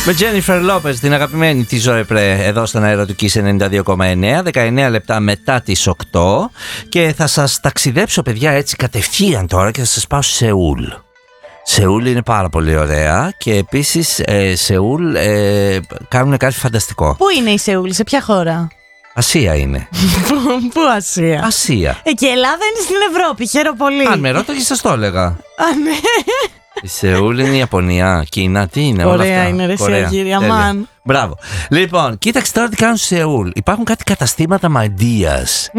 Με Τζένιφερ Λόπες, την αγαπημένη τη Ζωέ Πρέ, εδώ στον αέρα του Kiss 92,9, 19 λεπτά μετά τις 8. Και θα σας ταξιδέψω, παιδιά, έτσι κατευθείαν τώρα και θα σας πάω σε Σεούλ. Σεούλ είναι πάρα πολύ ωραία και επίσης Σεούλ κάνουν κάτι φανταστικό. Πού είναι η Σεούλ, σε ποια χώρα? Ασία είναι. Πού Ασία? Ασία. Και η Ελλάδα είναι στην Ευρώπη, χαίρομαι πολύ. Αν με ρώταγες σας το έλεγα. Α, ναι. Η Σεούλ είναι η Ιαπωνία, Κίνα, τι είναι όλα αυτά? Ωραία είναι ρε Σιαγύρι, αμάν. Μπράβο. Λοιπόν, κοίταξε τώρα τι κάνουν στη Σεούλ. Υπάρχουν κάτι καταστήματα μαντίας.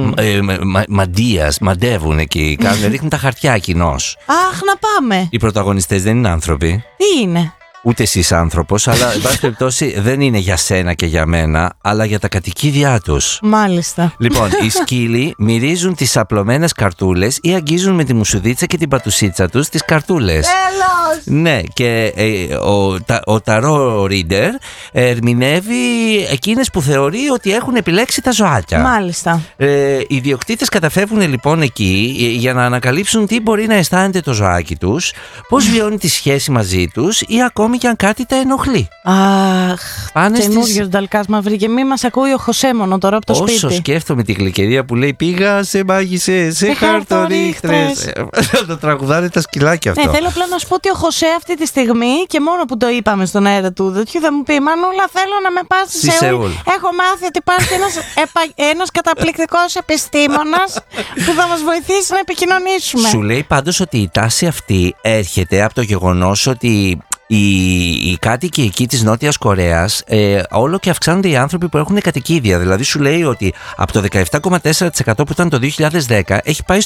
Μαντεύουν εκεί. Ρίχνουν τα χαρτιά κοινώς. Αχ, να πάμε. Οι πρωταγωνιστές δεν είναι άνθρωποι. Τι είναι? Ούτε εσείς άνθρωπος, αλλά εν πάση περιπτώσει δεν είναι για σένα και για μένα, αλλά για τα κατοικίδια τους. Μάλιστα. Λοιπόν, οι σκύλοι μυρίζουν τις απλωμένες καρτούλες ή αγγίζουν με τη μουσουδίτσα και την πατουσίτσα τους τις καρτούλες. Τέλος! Ναι, και ο ταρό reader ερμηνεύει εκείνες που θεωρεί ότι έχουν επιλέξει τα ζωάκια. Μάλιστα. Οι ιδιοκτήτες καταφεύγουν λοιπόν εκεί για να ανακαλύψουν τι μπορεί να αισθάνεται το ζωάκι τους, πώς βιώνει τη σχέση μαζί τους ή ακόμη και αν κάτι τα ενοχλεί. Αχ, καινούριος Νταλκάς Μαυρί, μη μας ακούει ο Χωσέ μόνο τώρα από το σπίτι. Όσο σκέφτομαι την γλυκερία που λέει πήγα σε μάγισσες, σε χαρτορίχτρες. Το τραγουδάνε τα σκυλάκια αυτό. Ναι, θέλω απλά να σου πω ότι ο Χωσέ αυτή τη στιγμή και μόνο που το είπαμε στον αέρα του δοτιού θα μου πει Μανούλα, θέλω να με πας στη Σεούλ. Έχω μάθει ότι υπάρχει ένας καταπληκτικός επιστήμονας που θα μας βοηθήσει να επικοινωνήσουμε. Σου λέει πάντως ότι η τάση αυτή έρχεται από το γεγονός ότι οι κάτοικοι εκεί της Νότιας Κορέας όλο και αυξάνονται οι άνθρωποι που έχουν κατοικίδια. Δηλαδή σου λέει ότι από το 17,4% που ήταν το 2010 έχει πάει